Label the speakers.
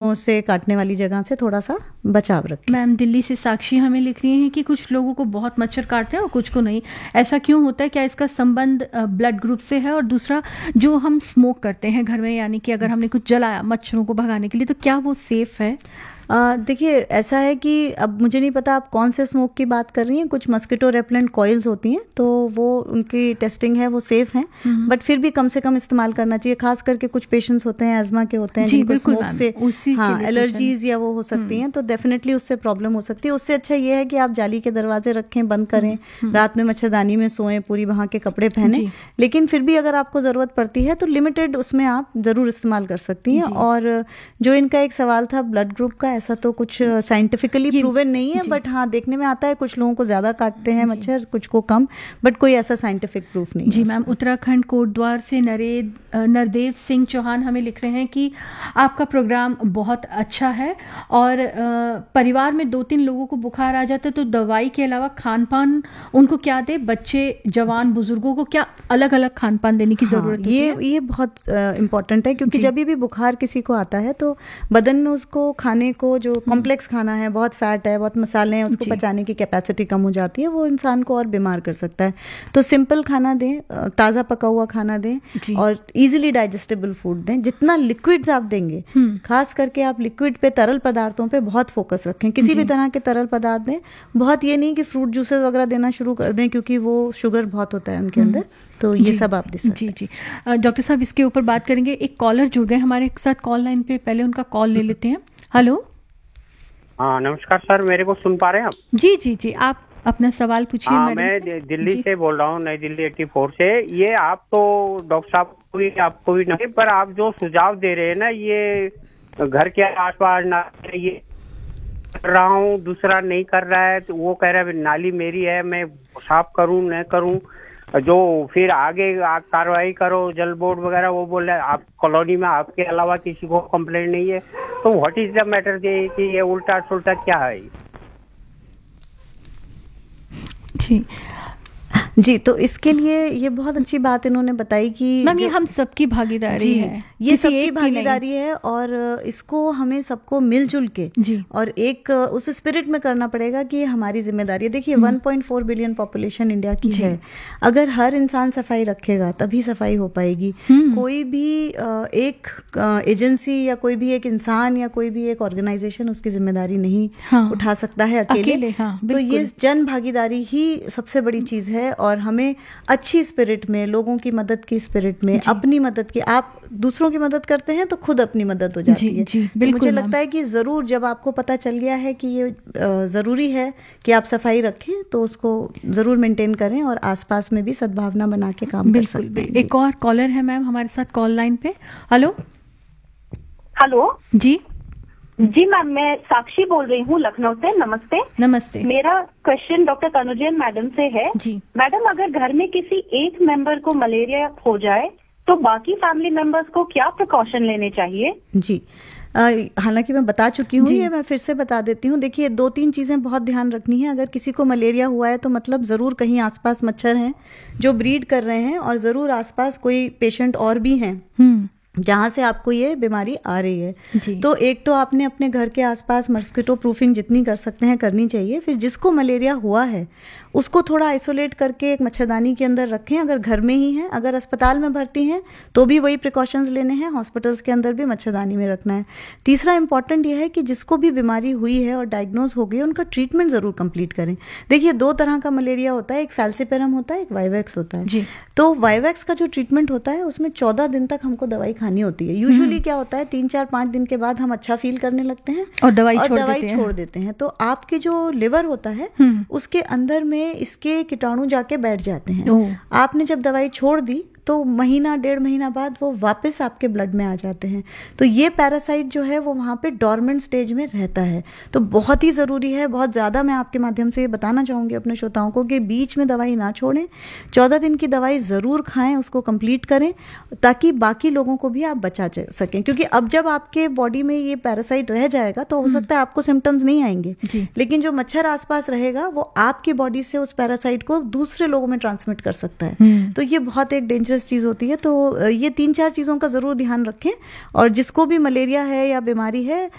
Speaker 1: मच्छरों से, काटने वाली जगह से थोड़ा सा बचाव रखें।
Speaker 2: मैम दिल्ली से साक्षी हमें लिख रही हैं कि कुछ लोगों को बहुत मच्छर काटते हैं और कुछ को नहीं, ऐसा क्यों होता है? क्या इसका संबंध ब्लड ग्रुप से है? और दूसरा, जो हम स्मोक करते हैं घर में, यानी कि अगर हमने कुछ जलाया मच्छरों को भगाने के लिए, तो क्या वो सेफ है?
Speaker 1: देखिए, ऐसा है कि अब मुझे नहीं पता आप कौन से स्मोक की बात कर रही हैं। कुछ मस्किटो रेपेलेंट कॉइल्स होती हैं, तो वो उनकी टेस्टिंग है, वो सेफ हैं, बट फिर भी कम से कम इस्तेमाल करना चाहिए। खास करके कुछ पेशेंट्स होते हैं एजमा के होते हैं, जिनको स्मोक से एलर्जीज या वो हो सकती हैं, तो डेफिनेटली उससे प्रॉब्लम हो सकती है। उससे अच्छा ये है कि आप जाली के दरवाजे रखें, बंद करें, रात में मच्छरदानी में सोएं, पूरी वहाँ के कपड़े पहने। लेकिन फिर भी अगर आपको ज़रूरत पड़ती है तो लिमिटेड उसमें आप ज़रूर इस्तेमाल कर सकती हैं। और जो इनका एक सवाल था ब्लड ग्रुप का, ऐसा तो कुछ साइंटिफिकली प्रूवन नहीं है, बट हाँ देखने में आता है कुछ लोगों को ज्यादा काटते हैं मच्छर, कुछ को कम, बट कोई ऐसा साइंटिफिक प्रूफ नहीं
Speaker 2: जी। मैम उत्तराखंड कोटद्वार से नरदेव सिंह चौहान हमें लिख रहे हैं कि आपका प्रोग्राम बहुत अच्छा है और परिवार में 2-3 लोगों को बुखार आ जाता है तो दवाई के अलावा खान पान उनको क्या दे? बच्चे, जवान, बुजुर्गों को क्या अलग अलग खान पान देने की जरूरत होती है?
Speaker 1: ये बहुत इम्पोर्टेंट है, क्योंकि जब भी बुखार किसी को आता है तो बदन में उसको खाने को, जो कॉम्प्लेक्स खाना है, बहुत फैट है, बहुत मसाले हैं, उसको पचाने की कैपेसिटी कम हो जाती है, वो इंसान को और बीमार कर सकता है। तो सिंपल खाना दें, ताज़ा पका हुआ खाना दें और इजीली डाइजेस्टेबल फूड दें। जितना लिक्विड्स आप देंगे, खास करके आप लिक्विड पे, तरल पदार्थों पे बहुत फोकस रखें। किसी भी तरह के तरल पदार्थ दें, बहुत ये नहीं कि फ्रूट जूसेस वगैरह देना शुरू कर दें, क्योंकि वो शुगर बहुत होता है उनके अंदर, तो ये सब आप दे सकते हैं।
Speaker 2: जी। डॉक्टर साहब इसके ऊपर बात करेंगे। एक कॉलर जुड़ गए हमारे साथ कॉल लाइन पे, पहले उनका कॉल ले लेते हैं। हेलो।
Speaker 3: हाँ नमस्कार सर, मेरे को सुन पा रहे हैं आप?
Speaker 2: जी, आप अपना सवाल पूछिए।
Speaker 3: मैं दिल्ली से बोल रहा हूँ, नई दिल्ली 84 से। ये आप तो डॉक्टर साहब को भी, आपको भी नहीं, पर आप जो सुझाव दे रहे हैं ना, ये घर के आसपास ना, ये कर रहा हूँ, दूसरा नहीं कर रहा है, तो वो कह रहा है नाली मेरी है, मैं साफ करूँ न करूँ, जो फिर आगे कार्रवाई करो जल बोर्ड वगैरह, वो बोल रहे हैं आप कॉलोनी में आपके अलावा किसी को कंप्लेंट नहीं है। तो व्हाट इज द मैटर कि ये उल्टा सुल्टा क्या है?
Speaker 1: जी, तो इसके लिए ये बहुत अच्छी बात इन्होंने बताई कि
Speaker 2: मैम ये हम सबकी भागीदारी है,
Speaker 1: ये सबकी भागीदारी है, और इसको हमें सबको मिलजुल के और एक उस स्पिरिट में करना पड़ेगा कि हमारी जिम्मेदारी है। देखिए 1.4 बिलियन पॉपुलेशन इंडिया की है, अगर हर इंसान सफाई रखेगा तभी सफाई हो पाएगी। कोई भी एक एजेंसी या कोई भी एक इंसान या कोई भी एक ऑर्गेनाइजेशन उसकी जिम्मेदारी नहीं उठा सकता है अकेले। तो ये जन भागीदारी ही सबसे बड़ी चीज है, और हमें अच्छी स्पिरिट में, लोगों की मदद की स्पिरिट में, अपनी मदद की, आप दूसरों की मदद करते हैं तो खुद अपनी मदद हो जाती है। तो मुझे लगता है कि जरूर जब आपको पता चल गया है कि ये जरूरी है कि आप सफाई रखें, तो उसको जरूर मेंटेन करें और आसपास में भी सद्भावना बना के काम कर सकते हैं।
Speaker 2: एक और कॉलर है मैम हमारे साथ कॉल लाइन पे। हेलो।
Speaker 4: जी मैम, मैं साक्षी बोल रही हूँ लखनऊ से। नमस्ते। मेरा क्वेश्चन डॉक्टर तनुजन मैडम से है। मैडम, अगर घर में किसी एक मेंबर को मलेरिया हो जाए तो बाकी फैमिली मेंबर्स को क्या प्रिकॉशन लेने चाहिए?
Speaker 1: जी, हालांकि मैं बता चुकी हूँ, ये मैं फिर से बता देती हूँ। देखिए 2-3 चीज़ें बहुत ध्यान रखनी है। अगर किसी को मलेरिया हुआ है तो मतलब ज़रूर कहीं आसपास मच्छर हैं जो ब्रीड कर रहे हैं, और ज़रूर आसपास कोई पेशेंट और भी हैं जहाँ से आपको ये बीमारी आ रही है। तो एक तो आपने अपने घर के आसपास मस्किटो प्रूफिंग जितनी कर सकते हैं करनी चाहिए। फिर जिसको मलेरिया हुआ है उसको थोड़ा आइसोलेट करके एक मच्छरदानी के अंदर रखें, अगर घर में ही है। अगर अस्पताल में भर्ती हैं तो भी वही प्रिकॉशंस लेने हैं, हॉस्पिटल्स के अंदर भी मच्छरदानी में रखना है। तीसरा इंपॉर्टेंट यह है कि जिसको भी बीमारी हुई है और डायग्नोज हो गई, उनका ट्रीटमेंट जरूर कंप्लीट करें। देखिए 2 तरह का मलेरिया होता है, एक फैल्सिपेरम होता है, एक वाइवैक्स होता है। तो वाइवैक्स का जो ट्रीटमेंट होता है उसमें 14 दिन तक हमको दवाई खानी होती है। यूजुअली क्या होता है, 3-4-5 दिन के बाद हम अच्छा फील करने लगते हैं
Speaker 2: और दवाई
Speaker 1: छोड़ देते हैं। तो आपके जो लिवर होता है उसके अंदर में इसके कीटाणु जाके बैठ जाते हैं। आपने जब दवाई छोड़ दी तो 1-1.5 महीना बाद वो वापस आपके ब्लड में आ जाते हैं। तो ये पैरासाइट जो है वो वहाँ पे डॉर्मेंट स्टेज में रहता है। तो बहुत ही ज़रूरी है, बहुत ज़्यादा मैं आपके माध्यम से ये बताना चाहूँगी अपने श्रोताओं को कि बीच में दवाई ना छोड़ें, 14 दिन की दवाई ज़रूर खाएं, उसको कंप्लीट करें, ताकि बाकी लोगों को भी आप बचा सकें। क्योंकि अब जब आपके बॉडी में ये पैरासाइट रह जाएगा तो हो सकता है आपको सिम्टम्स नहीं आएंगे, लेकिन जो मच्छर आसपास रहेगा वो आपकी बॉडी से उस पैरासाइट को दूसरे लोगों में ट्रांसमिट कर सकता है। तो ये बहुत एक डेंजरस चीज़ होती है। तो ये 3-4 चीज़ों का ज़रूर ध्यान रखें, और जिसको भी मलेरिया है या बीमारी है